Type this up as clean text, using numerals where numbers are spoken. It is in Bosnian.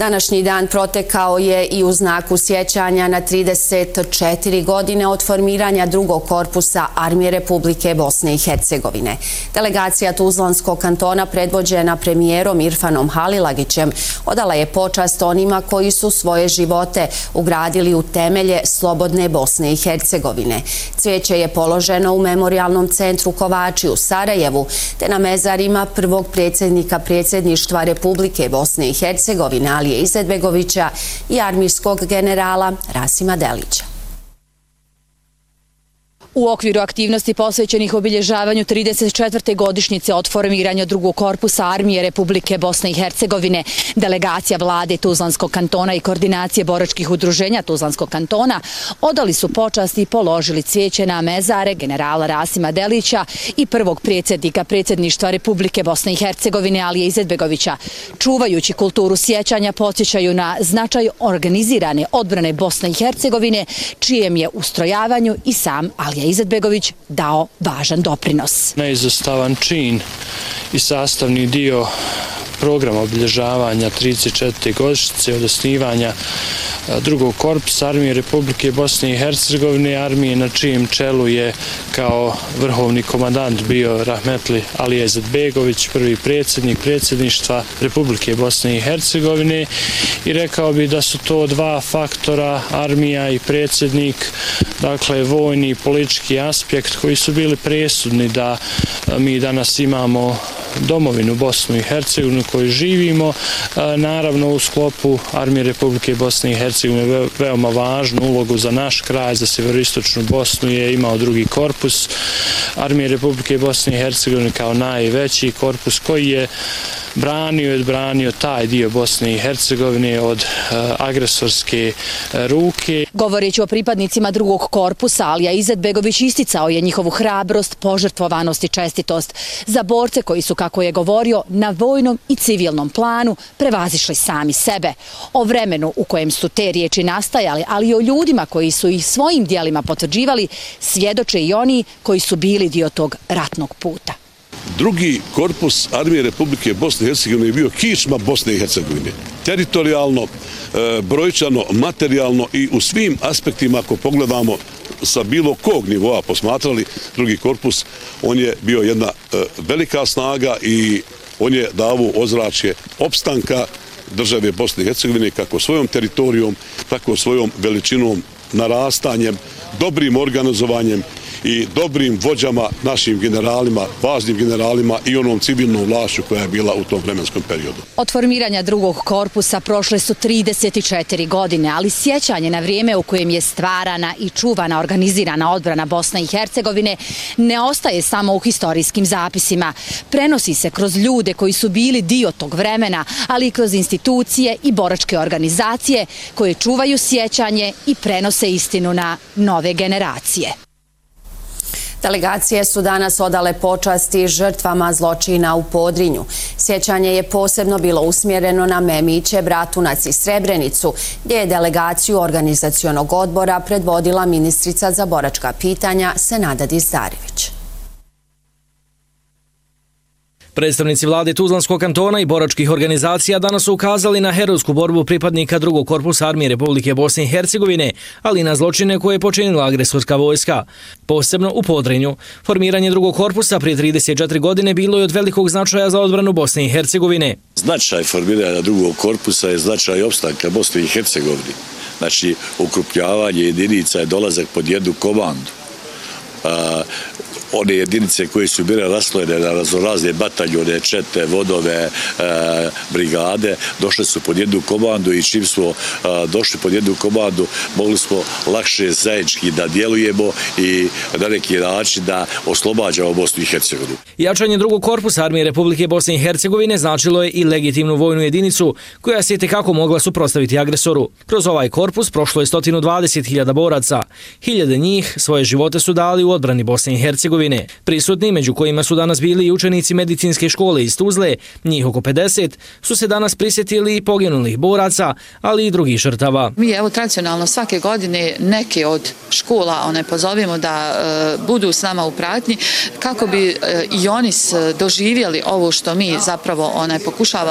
Današnji dan protekao je i u znaku sjećanja na 34 godine od formiranja drugog korpusa Armije Republike Bosne i Hercegovine. Delegacija Tuzlanskog kantona predvođena premijerom Irfanom Halilagićem odala je počast onima koji su svoje živote ugradili u temelje slobodne Bosne i Hercegovine. Cvijeće je položeno u Memorijalnom centru Kovači u Sarajevu, te na mezarima prvog predsjednika predsjedništva Republike Bosne i Hercegovine Alije Izetbegovića i armijskog generala Rasima Delića. U okviru aktivnosti posvećenih obilježavanju 34. godišnjice od formiranja drugog korpusa Armije Republike Bosne i Hercegovine, delegacija vlade Tuzlanskog kantona i koordinacije boračkih udruženja Tuzlanskog kantona odali su počast i položili cvijeće na mezare generala Rasima Delića i prvog predsjednika predsjedništva Republike Bosne i Hercegovine Alije Izetbegovića. Čuvajući kulturu sjećanja, podsjećaju na značaj organizirane odbrane Bosne i Hercegovine, čijem je ustrojavanju i sam Alija Izetbegović dao važan doprinos. Neizostavan čin i sastavni dio programa obilježavanja 34. godišnjice od osnivanja drugog korpusa Armije Republike Bosne i Hercegovine, armije na čijem čelu je kao vrhovni komandant bio rahmetli Alija Izetbegović, prvi predsjednik predsjedništva Republike Bosne i Hercegovine, i rekao bi da su to dva faktora, armija i predsjednik, dakle vojni i politički aspekt, koji su bili presudni da mi danas imamo domovinu Bosnu i Hercegovinu koju živimo. Naravno, u sklopu Armije Republike Bosne i Hercegovine veoma važnu ulogu za naš kraj, za sjeveroistočnu Bosnu je imao drugi korpus Armije Republike Bosne i Hercegovine kao najveći korpus koji je branio taj dio Bosne i Hercegovine od agresorske ruke. Govoreći o pripadnicima drugog korpusa, Alija Izetbegović isticao je njihovu hrabrost, požrtvovanost i čestitost za borce koji su, kako je govorio, na vojnom i civilnom planu prevazišli sami sebe. O vremenu u kojem su te riječi nastajale, ali i o ljudima koji su ih svojim dijelima potvrđivali, svjedoče i oni koji su bili dio tog ratnog puta. Drugi korpus Armije Republike Bosne i Hercegovine je bio kičma Bosne i Hercegovine. Teritorijalno, brojčano, materijalno i u svim aspektima, ako pogledamo sa bilo kog nivoa posmatrali drugi korpus, on je bio jedna velika snaga i on je dao ozračje opstanka države Bosne i Hercegovine kako svojom teritorijom, tako svojom veličinom, narastanjem, dobrim organizovanjem i dobrim vođama, našim generalima, važnim generalima i onom civilnom vlašću koja je bila u tom vremenskom periodu. Od formiranja drugog korpusa prošle su 34 godine, ali sjećanje na vrijeme u kojem je stvarana i čuvana organizirana odbrana Bosne i Hercegovine ne ostaje samo u historijskim zapisima. Prenosi se kroz ljude koji su bili dio tog vremena, ali i kroz institucije i boračke organizacije koje čuvaju sjećanje i prenose istinu na nove generacije. Delegacije su danas odale počasti žrtvama zločina u Podrinju. Sjećanje je posebno bilo usmjereno na Memiće, Bratunac i Srebrenicu, gdje je delegaciju organizacionog odbora predvodila ministrica za boračka pitanja Senada Dizdarević. Predstavnici vlade Tuzlanskog kantona i boračkih organizacija danas su ukazali na herojsku borbu pripadnika drugog korpusa Armije Republike Bosne i Hercegovine, ali i na zločine koje je počinila agresorska vojska. Posebno u Podrinju. Formiranje drugog korpusa prije 34 godine bilo je od velikog značaja za odbranu Bosne i Hercegovine. Značaj formiranja drugog korpusa je značaj opstanka Bosne i Hercegovine. Znači, ukrupnjavanje jedinica je dolazak pod jednu komandu. One jedinice koje su bile raslojene na raznorazne bataljone, čete, vodove, brigade, došle su pod jednu komandu i čim smo došli pod jednu komandu, mogli smo lakše zajednički da djelujemo i na neki način da oslobađamo Bosnu i Hercegovinu. Jačanje drugog korpusa Armije Republike Bosne i Hercegovine značilo je i legitimnu vojnu jedinicu koja se itekako mogla suprotstaviti agresoru. Kroz ovaj korpus prošlo je 120.000 boraca. Hiljade njih svoje živote su dali u odbrani Bosne i Hercegovine. Prisutni, među kojima su danas bili i učenici medicinske škole iz Tuzle, njih oko 50, su se danas prisjetili i poginulih boraca, ali i drugih žrtava. Mi evo tradicionalno svake godine neke od škola pozovemo da budu s nama u pratnji kako bi i oni doživjeli ovo što mi zapravo pokušavamo